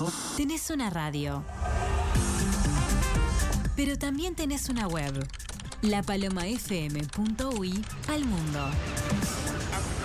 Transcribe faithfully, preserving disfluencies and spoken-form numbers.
Tenés una radio, pero también tenés una web, la paloma f m punto u y al mundo.